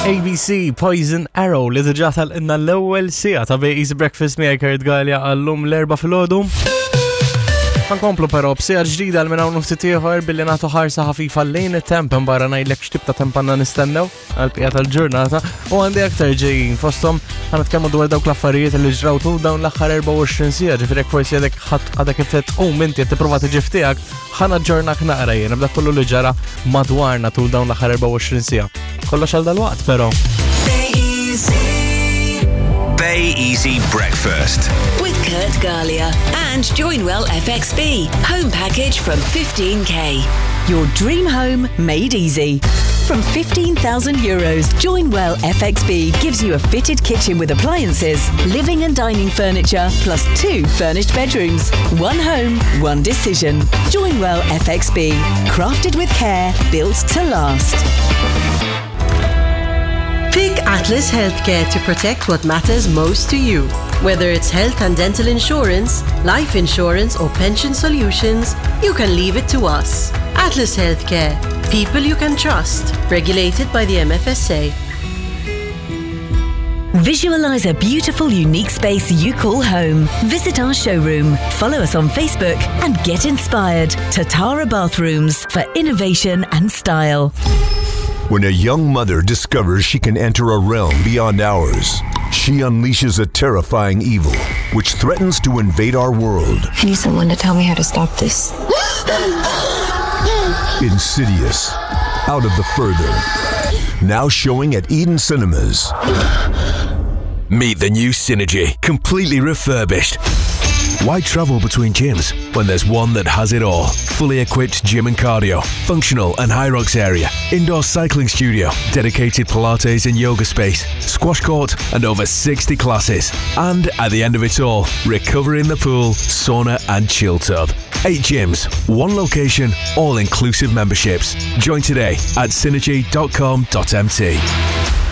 ABC Poison Arrow li diġà tal-inna l-ewwel sija ta' Easy Breakfast miegħek Kurt Gallia għallum l-erba' filgħodu. Ħankomplu però b'sija ġdida l minn hawn ftit ieħor billi nagħtu ħarsa ħafifa lejn it-temp imbagħad ngħidlek x'tip ta' temp għandna nistennew għall-bqija tal-ġurnata u għandi aktar ġejjin fosthom ħanitkellmu dwar dawk l-affarijiet li ġrawtu dawn l-aħħar 24 sija ġifieri forsi għadek kif inti qed tipprova tiġi tiegħek ħanaġġornak naqra jien b'dak kollu li ġara madwarna tul dawn l-aħħar 24 sija. Kollox għal dal-waqt però. Bay Easy Breakfast with Kurt Gallia and Joinwell FXB. Home package from 15k. Your dream home made easy. From €15,000, Joinwell FXB gives you a fitted kitchen with appliances, living and dining furniture, plus 2 furnished bedrooms. One home, one decision. Joinwell FXB. Crafted with care, built to last. Pick Atlas Healthcare to protect what matters most to you. Whether it's health and dental insurance, life insurance or pension solutions, you can leave it to us. Atlas Healthcare. People you can trust. Regulated by the MFSA. Visualize a beautiful, unique space you call home. Visit our showroom, follow us on Facebook and get inspired. Tatara Bathrooms for innovation and style. When a young mother discovers she can enter a realm beyond ours, she unleashes a terrifying evil which threatens to invade our world. I need someone to tell me how to stop this. Insidious, Out of the Further. Now showing at Eden Cinemas. Meet the new Synergy, completely refurbished. Why travel between gyms when there's one that has it all? Fully equipped gym and cardio, functional and high rocks area, indoor cycling studio, dedicated Pilates and yoga space, squash court and over 60 classes. And at the end of it all, recover in the pool, sauna and chill tub. 8 gyms, 1 location, all inclusive memberships. Join today at synergy.com.mt.